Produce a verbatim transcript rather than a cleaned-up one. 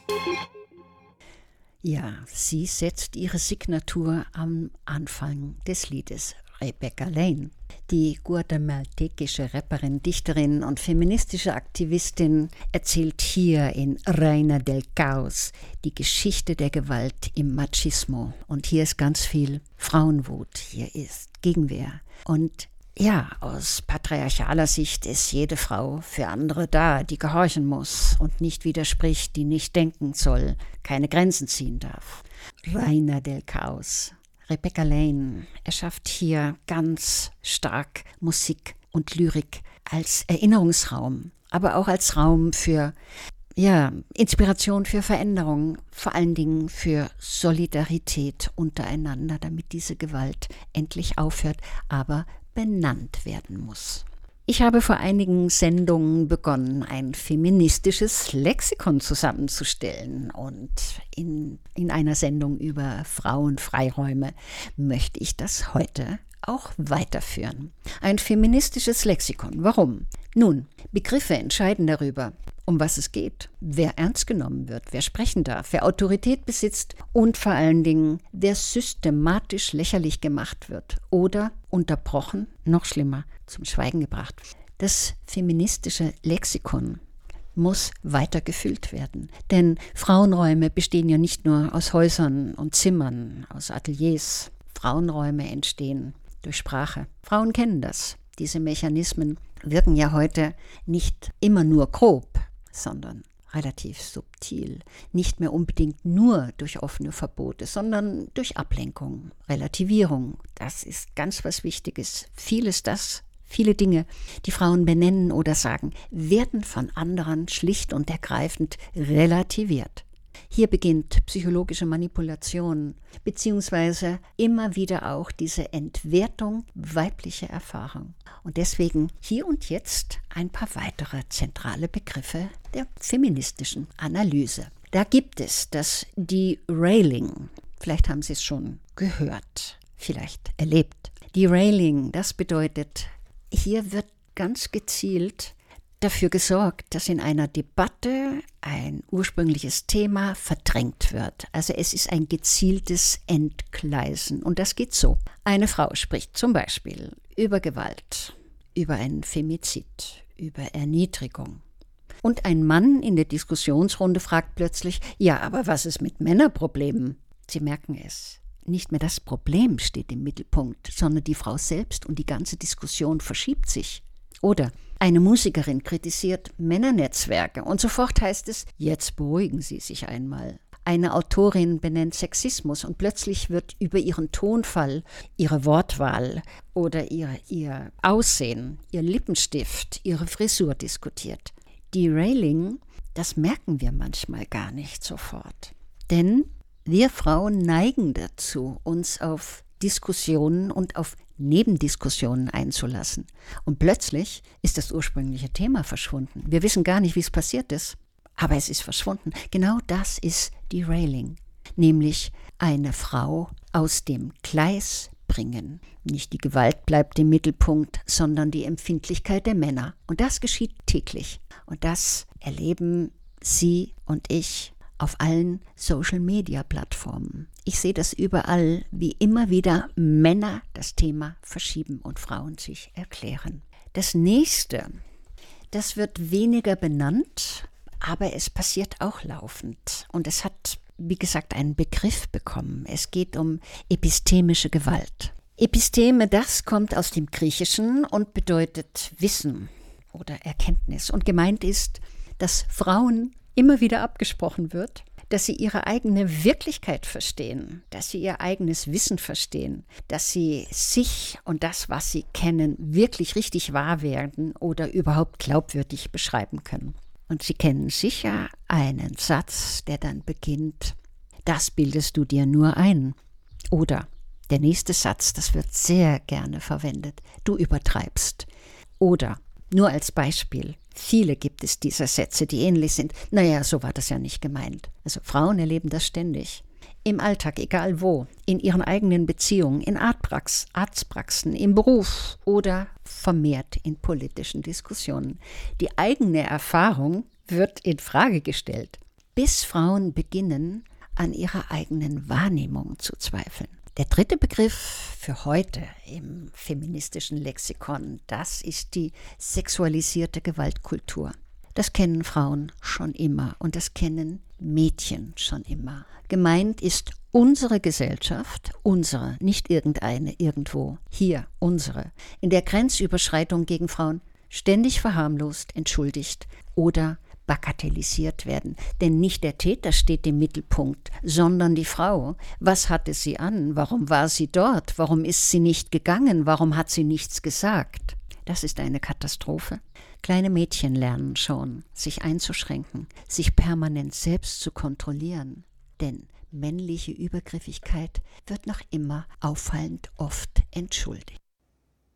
Ja, sie setzt ihre Signatur am Anfang des Liedes. Rebecca Lane, die guatemaltekische Rapperin, Dichterin und feministische Aktivistin, erzählt hier in Reina del Caos die Geschichte der Gewalt im Machismo. Und hier ist ganz viel Frauenwut, hier ist Gegenwehr. Und ja, aus patriarchaler Sicht ist jede Frau für andere da, die gehorchen muss und nicht widerspricht, die nicht denken soll, keine Grenzen ziehen darf. Reina del Caos. Rebecca Lane erschafft hier ganz stark Musik und Lyrik als Erinnerungsraum, aber auch als Raum für ja, Inspiration für Veränderung, vor allen Dingen für Solidarität untereinander, damit diese Gewalt endlich aufhört, aber benannt werden muss. Ich habe vor einigen Sendungen begonnen, ein feministisches Lexikon zusammenzustellen, und in, in einer Sendung über Frauenfreiräume möchte ich das heute auch weiterführen. Ein feministisches Lexikon. Warum? Nun, Begriffe entscheiden darüber, um was es geht, wer ernst genommen wird, wer sprechen darf, wer Autorität besitzt und vor allen Dingen, wer systematisch lächerlich gemacht wird oder unterbrochen, noch schlimmer, zum Schweigen gebracht wird. Das feministische Lexikon muss weiter gefüllt werden, denn Frauenräume bestehen ja nicht nur aus Häusern und Zimmern, aus Ateliers. Frauenräume entstehen durch Sprache. Frauen kennen das. Diese Mechanismen wirken ja heute nicht immer nur grob, sondern relativ subtil. Nicht mehr unbedingt nur durch offene Verbote, sondern durch Ablenkung, Relativierung. Das ist ganz was Wichtiges. Vieles das, viele Dinge, die Frauen benennen oder sagen, werden von anderen schlicht und ergreifend relativiert. Hier beginnt psychologische Manipulation, beziehungsweise immer wieder auch diese Entwertung weiblicher Erfahrung. Und deswegen hier und jetzt ein paar weitere zentrale Begriffe der feministischen Analyse. Da gibt es das Derailing. Vielleicht haben Sie es schon gehört, vielleicht erlebt. Derailing, das bedeutet, hier wird ganz gezielt dafür gesorgt, dass in einer Debatte ein ursprüngliches Thema verdrängt wird. Also es ist ein gezieltes Entgleisen. Und das geht so. Eine Frau spricht zum Beispiel über Gewalt, über einen Femizid, über Erniedrigung. Und ein Mann in der Diskussionsrunde fragt plötzlich, ja, aber was ist mit Männerproblemen? Sie merken es. Nicht mehr das Problem steht im Mittelpunkt, sondern die Frau selbst, und die ganze Diskussion verschiebt sich. Oder eine Musikerin kritisiert Männernetzwerke und sofort heißt es, jetzt beruhigen Sie sich einmal. Eine Autorin benennt Sexismus und plötzlich wird über ihren Tonfall, ihre Wortwahl oder ihr, ihr Aussehen, ihr Lippenstift, ihre Frisur diskutiert. Derailing, das merken wir manchmal gar nicht sofort. Denn wir Frauen neigen dazu, uns auf Diskussionen und auf Nebendiskussionen einzulassen. Und plötzlich ist das ursprüngliche Thema verschwunden. Wir wissen gar nicht, wie es passiert ist, aber es ist verschwunden. Genau das ist Derailing, nämlich eine Frau aus dem Gleis bringen. Nicht die Gewalt bleibt im Mittelpunkt, sondern die Empfindlichkeit der Männer. Und das geschieht täglich. Und das erleben Sie und ich auf allen Social-Media-Plattformen. Ich sehe das überall, wie immer wieder Männer das Thema verschieben und Frauen sich erklären. Das nächste, das wird weniger benannt, aber es passiert auch laufend. Und es hat, wie gesagt, einen Begriff bekommen. Es geht um epistemische Gewalt. Episteme, das kommt aus dem Griechischen und bedeutet Wissen oder Erkenntnis. Und gemeint ist, dass Frauen immer wieder abgesprochen wird, dass sie ihre eigene Wirklichkeit verstehen, dass sie ihr eigenes Wissen verstehen, dass sie sich und das, was sie kennen, wirklich richtig wahr werden oder überhaupt glaubwürdig beschreiben können. Und Sie kennen sicher einen Satz, der dann beginnt, das bildest du dir nur ein. Oder der nächste Satz, das wird sehr gerne verwendet, du übertreibst. Oder, nur als Beispiel, viele gibt es dieser Sätze, die ähnlich sind. Naja, so war das ja nicht gemeint. Also Frauen erleben das ständig. Im Alltag, egal wo, in ihren eigenen Beziehungen, in Arztprax, Arztpraxen, im Beruf oder vermehrt in politischen Diskussionen. Die eigene Erfahrung wird in Frage gestellt. bis Frauen beginnen, an ihrer eigenen Wahrnehmung zu zweifeln. Der dritte Begriff für heute im feministischen Lexikon, das ist die sexualisierte Gewaltkultur. Das kennen Frauen schon immer und das kennen Mädchen schon immer. Gemeint ist unsere Gesellschaft, unsere, nicht irgendeine, irgendwo, hier, unsere, in der Grenzüberschreitung gegen Frauen ständig verharmlost, entschuldigt oder bagatellisiert werden. Denn nicht der Täter steht im Mittelpunkt, sondern die Frau. Was hatte sie an? Warum war sie dort? Warum ist sie nicht gegangen? Warum hat sie nichts gesagt? Das ist eine Katastrophe. Kleine Mädchen lernen schon, sich einzuschränken, sich permanent selbst zu kontrollieren. Denn männliche Übergriffigkeit wird noch immer auffallend oft entschuldigt.